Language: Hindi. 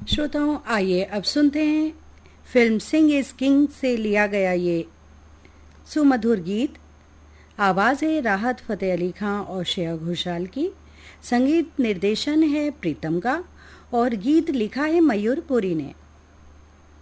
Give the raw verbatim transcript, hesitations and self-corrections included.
श्रोताओं, आइए अब सुनते हैं फिल्म सिंह इज किंग से लिया गया ये सुमधुर गीत। आवाज़ है राहत फ़तेह अली खां और श्रेया घोषाल की। संगीत निर्देशन है प्रीतम का और गीत लिखा है मयूर पुरी ने।